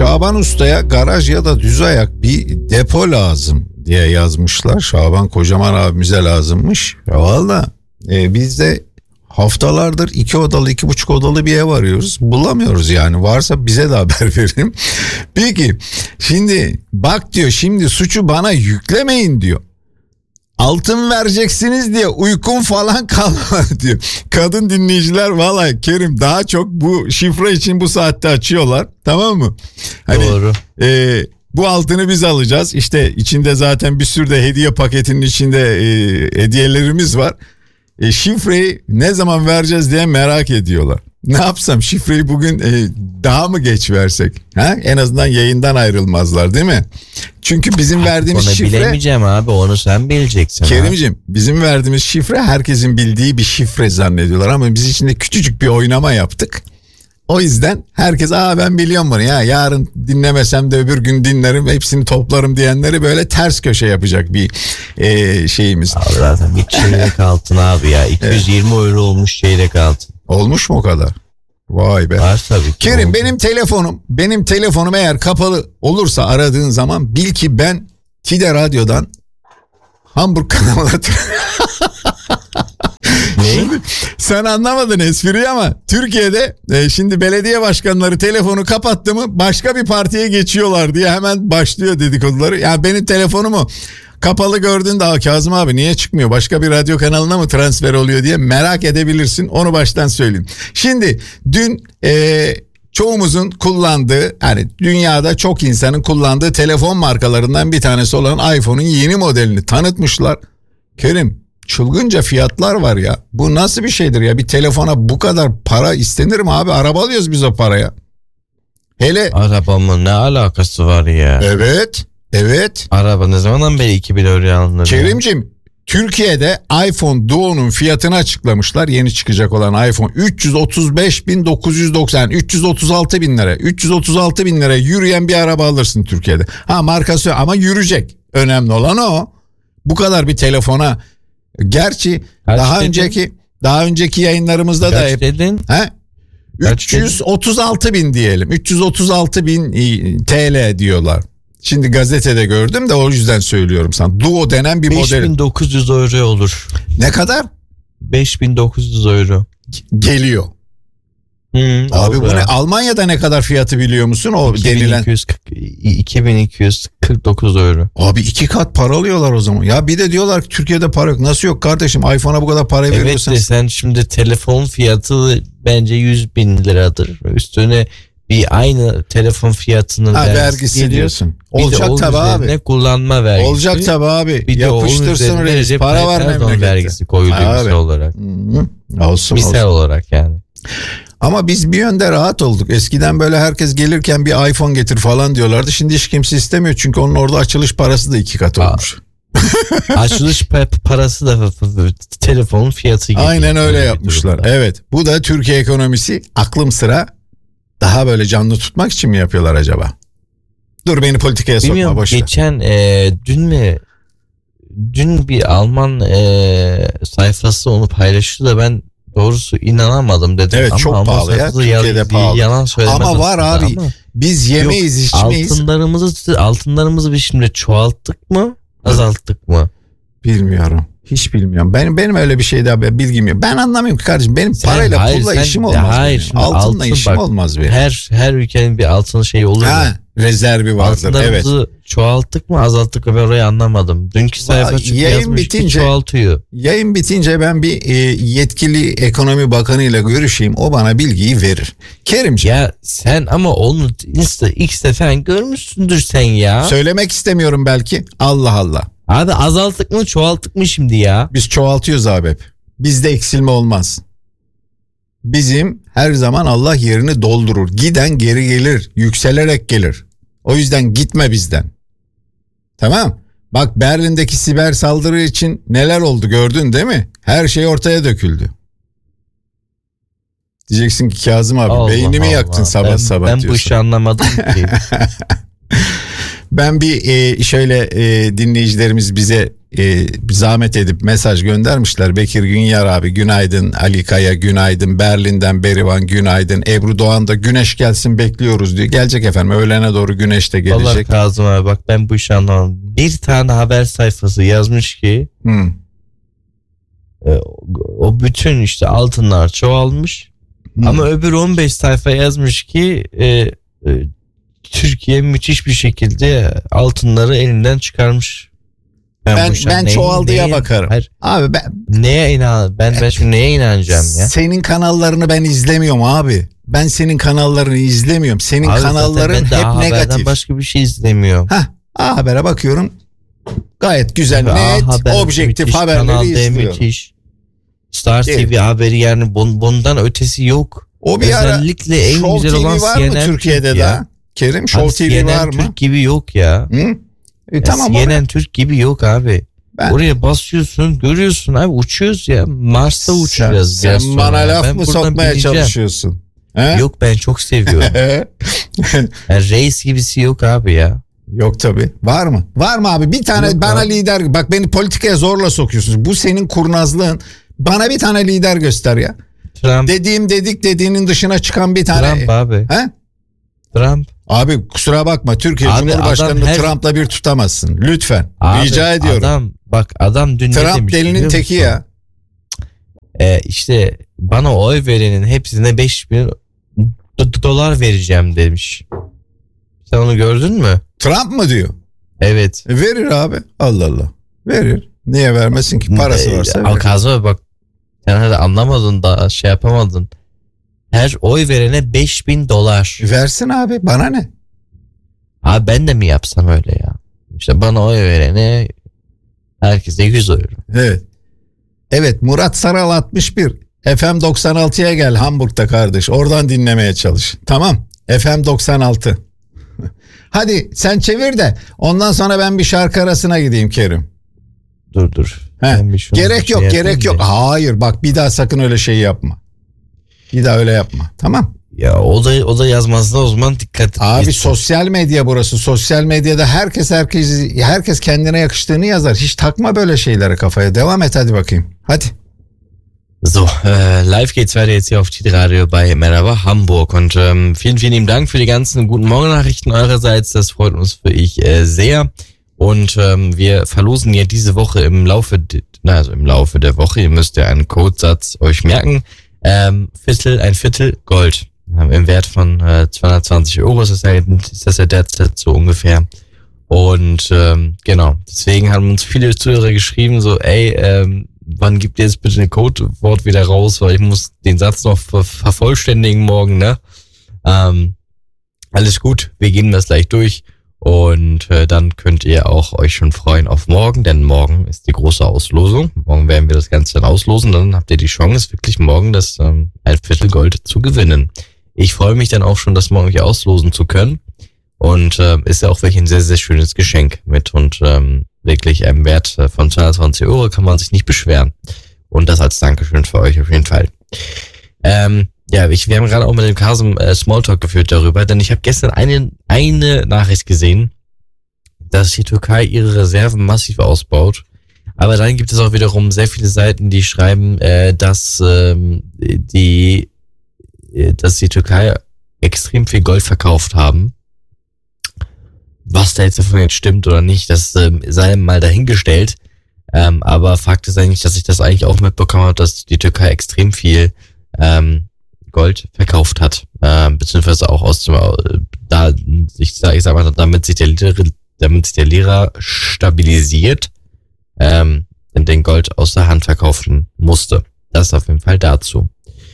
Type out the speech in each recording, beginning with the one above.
Şaban Usta'ya garaj ya da düz ayak bir depo lazım diye yazmışlar. Şaban Kocaman abimize lazımmış. Ya valla biz de haftalardır 2 odalı 2,5 odalı bir ev arıyoruz. Bulamıyoruz yani. Varsa bize de haber verin. Peki şimdi bak diyor, şimdi suçu bana yüklemeyin diyor. Altın vereceksiniz diye uykum falan kalmadı diyor. Kadın dinleyiciler vallahi Kerim daha çok bu şifre için bu saatte açıyorlar. Tamam mı? Hani, doğru. Bu altını biz alacağız. İşte içinde zaten bir sürü de hediye paketinin içinde hediyelerimiz var. Şifreyi ne zaman vereceğiz diye merak ediyorlar. Ne yapsam, şifreyi bugün daha mı geç versek? Ha? En azından yayından ayrılmazlar değil mi? Çünkü bizim verdiğimiz onu şifre... bilemeyeceğim abi, onu sen bileceksin. Kerimciğim, bizim verdiğimiz şifre herkesin bildiği bir şifre zannediyorlar ama biz içinde küçücük bir oynama yaptık. O yüzden herkes ben biliyorum bunu ya, yarın dinlemesem de öbür gün dinlerim, hepsini toplarım diyenleri böyle ters köşe yapacak bir şeyimiz. Abi zaten bir çeyrek altın abi ya 220 euro olmuş çeyrek altın. Olmuş mu o kadar? Vay be. Var tabii ki. Kerim, benim telefonum eğer kapalı olursa aradığın zaman bil ki ben Tide Radyo'dan Hamburg kanalına... Ne? Sen anlamadın espriyi ama Türkiye'de şimdi belediye başkanları telefonu kapattı mı başka bir partiye geçiyorlar diye hemen başlıyor dedikoduları. Ya benim telefonumu kapalı gördüğünde Kazım abi niye çıkmıyor, başka bir radyo kanalına mı transfer oluyor diye merak edebilirsin, onu baştan söyleyeyim. Şimdi dün çoğumuzun kullandığı, yani dünyada çok insanın kullandığı telefon markalarından bir tanesi olan iPhone'un yeni modelini tanıtmışlar. Kerim, çılgınca fiyatlar var ya. Bu nasıl bir şeydir ya? Bir telefona bu kadar para istenir mi abi? Araba alıyoruz biz o paraya. Hele Arabamın ne alakası var ya? Evet. Araba ne zamandan beri 2000 euro alınır? Kerimciğim, Türkiye'de iPhone Duo'nun fiyatını açıklamışlar. Yeni çıkacak olan iPhone 335.990, 336 bin lira. 336 bin lira yürüyen bir araba alırsın Türkiye'de. Markası ama yürüyecek. Önemli olan o. Bu kadar bir telefona. Gerçi daha önceki yayınlarımızda da hep dedin? 336 bin diyelim. 336 bin TL diyorlar. Şimdi gazetede gördüm de o yüzden söylüyorum sana. Duo denen bir model. 5900 euro olur. Ne kadar? 5900 euro. Geliyor. Abi bu ne? Almanya'da ne kadar fiyatı biliyor musun? O 2249 euro. Abi 2 kat para alıyorlar o zaman. Ya bir de diyorlar ki Türkiye'de para yok. Nasıl yok kardeşim? iPhone'a bu kadar para veriyorsan. Evet de sen şimdi telefon fiyatı bence 100 bin liradır. Üstüne bir aynı telefon fiyatının vergisi diyorsun. Olacak tabii abi. Kullanma vergisi. Olacak tabii abi. Bir yapıştırsın reis. Para var memlekette. Vergisi koyuluyor misal olarak. Olsun. Misal olarak yani. Ama biz bir yönde rahat olduk. Eskiden böyle herkes gelirken bir iPhone getir falan diyorlardı. Şimdi hiç kimse istemiyor çünkü onun orada açılış parası da 2 kat olmuş. Açılış parası da telefonun fiyatı gibi. Aynen öyle yapmışlar. Evet. Bu da Türkiye ekonomisi aklım sıra daha böyle canlı tutmak için mi yapıyorlar acaba? Dur beni politikaya sokma, boşver. Geçen dün bir Alman sayfası onu paylaştı da ben doğrusu inanamadım dedim. Evet, ama çok pahalı ya. Türkiye'de pahalı. Yalan söylemez. Ama var abi. Ama biz yemeyiz, içmeyiz. Altınlarımızı biz şimdi çoğalttık mı? Azalttık mı? Bilmiyorum. Hiç bilmiyorum. Benim öyle bir şeyde bilgim yok. Ben anlamıyorum ki kardeşim. Benim parayla pulla işim olmaz. Hayır. Altınla işim olmaz benim. Her ülkenin bir altın şeyi olur. Rezervi vardır. Altınlarımızı çoğalttık mı azalttık mı ben orayı anlamadım. Dünkü sayfa çünkü yazmış ki çoğaltıyor. Yayın bitince ben bir yetkili ekonomi bakanıyla görüşeyim. O bana bilgiyi verir. Kerimciğim. Ya sen ama onu X'te falan görmüşsündür sen ya. Söylemek istemiyorum belki. Allah Allah. Abi azalttık mı çoğalttık mı şimdi ya? Biz çoğaltıyoruz abi hep. Bizde eksilme olmaz. Bizim her zaman Allah yerini doldurur. Giden geri gelir. Yükselerek gelir. O yüzden gitme bizden. Tamam. Bak Berlin'deki siber saldırı için neler oldu gördün değil mi? Her şey ortaya döküldü. Diyeceksin ki Kazım abi beynimi yaktın sabah sabah ben diyorsun. bu işi anlamadım ki. Ben bir şöyle dinleyicilerimiz bize zahmet edip mesaj göndermişler. Bekir Günyar abi günaydın, Ali Kaya günaydın, Berlin'den Berivan günaydın, Ebru Doğan da güneş gelsin bekliyoruz diyor. Gelecek efendim, öğlene doğru güneş de gelecek. Allah Kazım abi, bak ben bu işi anlamadım. Bir tane haber sayfası yazmış ki o bütün işte altınlar çoğalmış. Ama öbür 15 sayfa yazmış ki Türkiye müthiş bir şekilde altınları elinden çıkarmış. Ben çoğaldıya bakarım. Hayır. Abi ben şimdi neye inanacağım ya? Senin kanallarını ben izlemiyorum abi. Ben senin kanallarını izlemiyorum. Senin abi kanalların hep negatif. Başka bir şey izlemiyorum. A Haber'e bakıyorum. Gayet güzel, abi, net, objektif müthiş, haberleri izliyorum. Müthiş. Star TV haberi yani bundan ötesi yok. O bir özellikle ara en Show güzel olan TV var CNN mı Türkiye'de daha? Kerim Show TV var mı? Türk gibi yok ya. Tamam. CNN Türk gibi yok abi. Oraya basıyorsun, görüyorsun abi, uçuyoruz ya. Mars'ta uçacağız. Sen bana laf mı sokmaya çalışıyorsun? Yok, ben çok seviyorum. Yani reis gibisi yok abi ya. Yok tabii. Var mı? Var mı abi? Bir tane yok bana abi. Lider, bak beni politikaya zorla sokuyorsunuz. Bu senin kurnazlığın. Bana bir tane lider göster ya. Trump. Dediğinin dışına çıkan bir tane. Trump abi. Trump. Abi kusura bakma, Türkiye abi Cumhurbaşkanı'nı Trump'la bir tutamazsın. Lütfen. Abi, rica ediyorum. Adam dün Trump delinin teki ya. İşte bana oy verenin hepsine $5.000 vereceğim demiş. Sen onu gördün mü? Trump mı diyor? Evet. Verir abi. Allah Allah. Verir. Niye vermesin ki? Parası varsa verir. Kazma bak. Sen hadi anlamadın da şey yapamadın. Her oy verene $5.000. Versin abi. Bana ne? Abi ben de mi yapsam öyle ya? İşte bana oy verene herkese 100 euro. Evet. Evet, Murat Saral 61. FM 96'ya gel Hamburg'da kardeş. Oradan dinlemeye çalış. Tamam. FM 96. Hadi sen çevir de ondan sonra ben bir şarkı arasına gideyim Kerim. Dur. Gerek yok. Hayır bak, bir daha sakın öyle şey yapma. Bir daha öyle yapma. Tamam. Ya o da yazmazsa o zaman dikkat et. Abi sosyal medya burası. Sosyal medyada herkes kendine yakıştığını yazar. Hiç takma böyle şeylere kafaya. Devam et hadi bakayım. Hadi. So, live geht's weiter jetzt hier auf Tiet Radio bei Merhaba Hamburg und vielen lieben Dank für die ganzen guten Morgen-Nachrichten eurerseits, das freut uns für ich sehr und wir verlosen ja diese Woche im Laufe der Woche, ihr müsst ja einen Codesatz euch merken, ein Viertel Gold im Wert von 220 Euro ist das ja derzeit so ungefähr. Und genau, deswegen haben uns viele Zuhörer geschrieben, so wann gibt ihr jetzt bitte ein Codewort wieder raus, weil ich muss den Satz noch vervollständigen morgen, ne? Alles gut, wir gehen das gleich durch und dann könnt ihr auch euch schon freuen auf morgen, denn morgen ist die große Auslosung. Morgen werden wir das Ganze dann auslosen, dann habt ihr die Chance, wirklich morgen das ein Viertel Gold zu gewinnen. Ich freue mich dann auch schon, das morgen hier auslosen zu können. Und ist ja auch wirklich ein sehr, sehr schönes Geschenk mit und wirklich einem Wert von 220 Euro kann man sich nicht beschweren. Und das als Dankeschön für euch auf jeden Fall. Wir haben gerade auch mit dem Kasem Smalltalk geführt darüber, denn ich habe gestern eine Nachricht gesehen, dass die Türkei ihre Reserven massiv ausbaut. Aber dann gibt es auch wiederum sehr viele Seiten, die schreiben, dass die Türkei extrem viel Gold verkauft haben. Was da jetzt davon jetzt stimmt oder nicht, das sei mal dahingestellt. Aber Fakt ist eigentlich, dass ich das eigentlich auch mitbekommen habe, dass die Türkei extrem viel Gold verkauft hat. Beziehungsweise auch damit sich der Lira stabilisiert, den Gold aus der Hand verkaufen musste. Das auf jeden Fall dazu.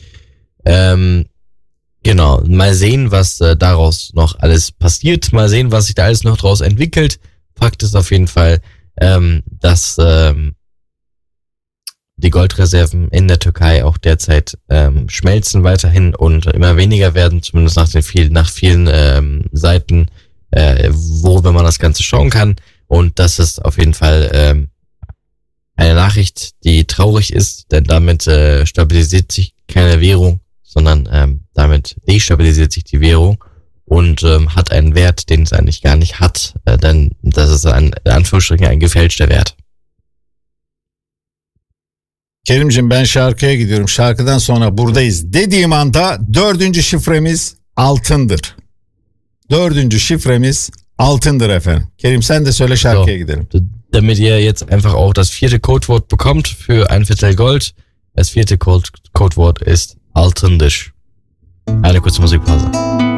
Genau, mal sehen, was daraus noch alles passiert, mal sehen, was sich da alles noch draus entwickelt. Fakt ist auf jeden Fall, dass die Goldreserven in der Türkei auch derzeit schmelzen weiterhin und immer weniger werden, zumindest nach vielen Seiten, worüber man das Ganze schauen kann. Und das ist auf jeden Fall eine Nachricht, die traurig ist, denn damit stabilisiert sich keine Währung, sondern damit destabilisiert sich die Währung und hat einen Wert, den es eigentlich gar nicht hat, denn das ist in Anführungsstrichen ein gefälschter Wert. Kerimciğim ben şarkıya gidiyorum. Şarkıdan sonra buradayız dediğim anda 4. şifremiz altındır. 4. şifremiz altındır efendim. Kerim sen de söyle şarkıya gidelim. Damit ihr jetzt einfach auch das 4. Codewort bekommt für ein Viertel Gold. Das 4. Codewort ist altındır. Eine kurze Musikpause.